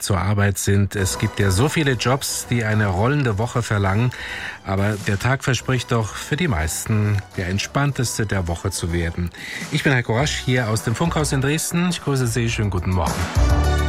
zur Arbeit sind. Es gibt ja so viele Jobs, die eine rollende Woche verlangen. Aber der Tag verspricht doch für die meisten der entspannteste der Woche zu werden. Ich bin Heiko Rasch hier aus dem Funkhaus in Dresden. Ich grüße Sie, schönen guten Morgen.